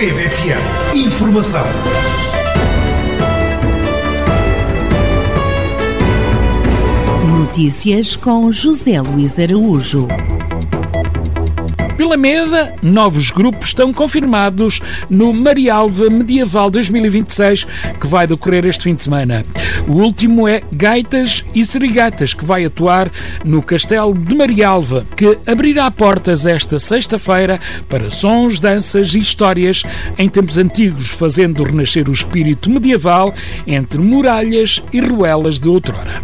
PVFM. Informação. Notícias com José Luís Araújo. Pela Meda, novos grupos estão confirmados no Marialva Medieval 2026, que vai decorrer este fim de semana. O último é Gaitas e Serigatas, que vai atuar no Castelo de Marialva, que abrirá portas esta sexta-feira para sons, danças e histórias em tempos antigos, fazendo renascer o espírito medieval entre muralhas e ruelas de outrora.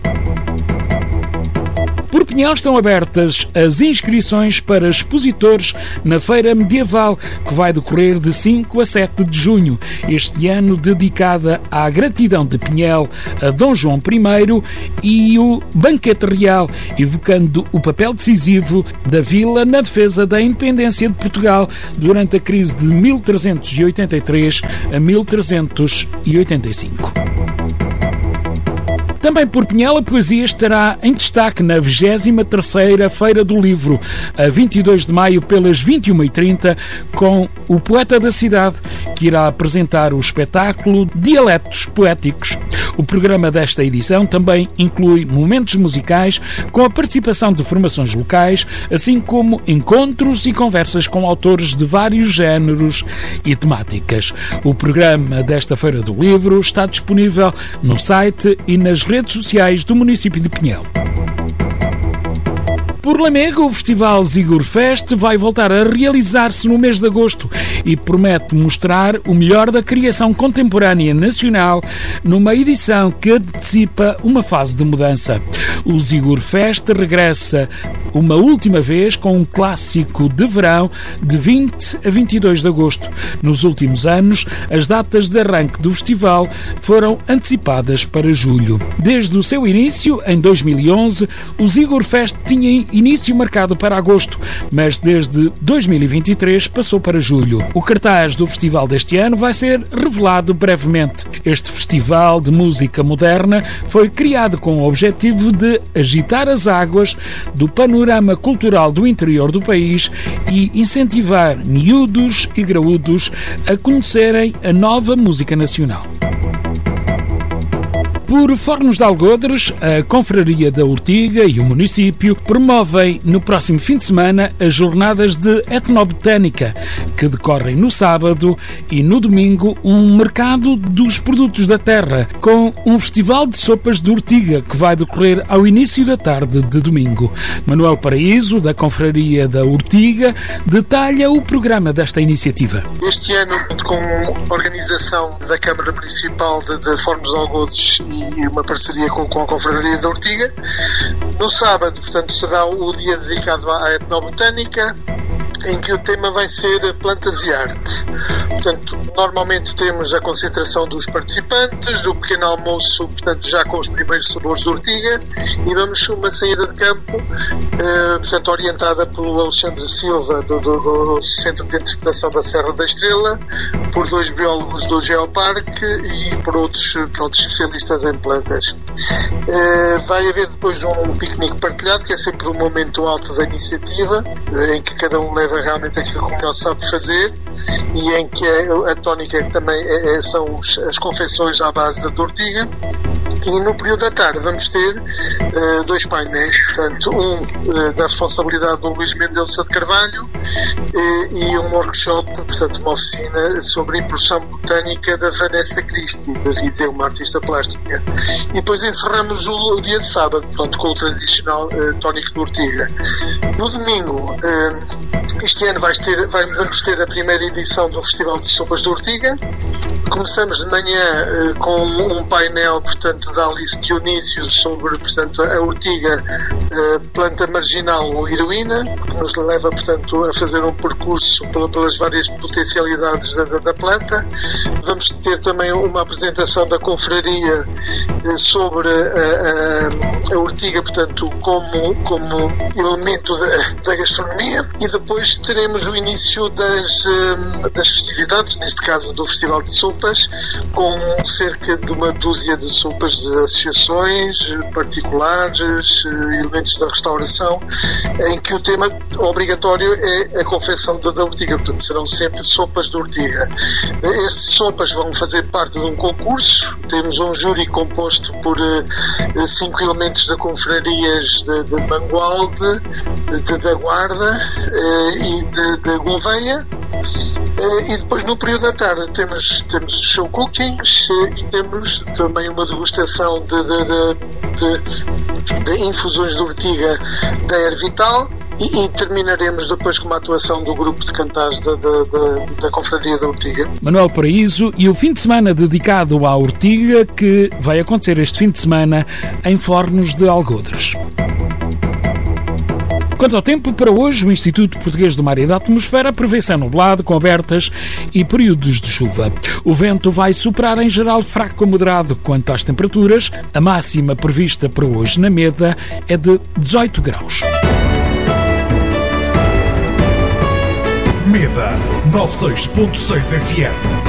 Por Pinhal estão abertas as inscrições para expositores na Feira Medieval, que vai decorrer de 5 a 7 de junho, este ano dedicada à gratidão de Pinhel a Dom João I e o Banquete Real, evocando o papel decisivo da vila na defesa da independência de Portugal durante a crise de 1383 a 1385. Também por Pinhal, a poesia estará em destaque na 23ª Feira do Livro, a 22 de maio, pelas 21h30, com o poeta da cidade, que irá apresentar o espetáculo Dialetos Poéticos. O programa desta edição também inclui momentos musicais com a participação de formações locais, assim como encontros e conversas com autores de vários géneros e temáticas. O programa desta Feira do Livro está disponível no site e nas redes sociais do município de Pinhel. Por Lamego, o Festival Zigurfest vai voltar a realizar-se no mês de agosto e promete mostrar o melhor da criação contemporânea nacional numa edição que antecipa uma fase de mudança. O Zigurfest regressa uma última vez com um clássico de verão de 20 a 22 de agosto. Nos últimos anos, as datas de arranque do festival foram antecipadas para julho. Desde o seu início, em 2011, o Zigurfest tinha início marcado para agosto, mas desde 2023 passou para julho. O cartaz do festival deste ano vai ser revelado brevemente. Este festival de música moderna foi criado com o objetivo de agitar as águas do panorama cultural do interior do país e incentivar miúdos e graúdos a conhecerem a nova música nacional. Por Fornos de Algodres, a Confraria da Ortiga e o município promovem no próximo fim de semana as jornadas de etnobotânica, que decorrem no sábado, e no domingo um mercado dos produtos da terra, com um festival de sopas de ortiga que vai decorrer ao início da tarde de domingo. Manuel Paraíso, da Confraria da Ortiga, detalha o programa desta iniciativa. Este ano, com a organização da Câmara Municipal de Fornos de Algodres e uma parceria com a Confraria da Ortiga. No sábado, portanto, será o dia dedicado à etnobotânica, em que o tema vai ser plantas e arte. Portanto, normalmente temos a concentração dos participantes, o pequeno almoço, portanto, já com os primeiros sabores de ortiga, e vamos uma saída de campo, portanto, orientada pelo Alexandre Silva, do Centro de Interpretação da Serra da Estrela, por 2 biólogos do Geoparque e por outros especialistas em plantas. Vai haver depois um piquenique partilhado, que é sempre um momento alto da iniciativa, em que cada um leva realmente aquilo que o melhor sabe fazer, e em que a tónica também são as confecções à base da ortiga. E no período da tarde vamos ter 2 painéis, portanto, um da responsabilidade do Luís Mendonça de Carvalho e um workshop, portanto, uma oficina sobre impressão botânica da Vanessa Christie, da Viseu, uma artista plástica. E depois encerramos o dia de sábado, pronto, com o tradicional tónico de ortiga. No domingo, este ano vamos ter a primeira edição do Festival de Sopas de Ortiga. Começamos de manhã com um painel, portanto, da Alice Dionísio sobre, portanto, a ortiga, planta marginal ou heroína, que nos leva, portanto, a fazer um percurso pelas várias potencialidades da planta. Vamos ter também uma apresentação da confraria sobre a ortiga, portanto, como elemento da gastronomia, e depois teremos o início das festividades, neste caso do Festival de Sopas, sopas, com cerca de uma dúzia de sopas de associações, particulares, elementos da restauração, em que o tema obrigatório é a confecção da ortiga. Portanto, serão sempre sopas de ortiga. Estas sopas vão fazer parte de um concurso. Temos um júri composto por 5 elementos da confrarias de Mangualde, da Guarda e de Gouveia. E depois, no período da tarde, temos show cooking e temos também uma degustação de infusões de ortiga da Ervital. E terminaremos depois com uma atuação do grupo de cantares da Confraria da Ortiga. Manuel Paraíso, e o fim de semana dedicado à ortiga, que vai acontecer este fim de semana em Fornos de Algodres. Quanto ao tempo, para hoje, o Instituto Português do Mar e da Atmosfera prevê céu nublado, com abertas e períodos de chuva. O vento vai soprar em geral fraco a moderado. Quanto às temperaturas, a máxima prevista para hoje na Meda é de 18 graus. Meda 96.6 FM.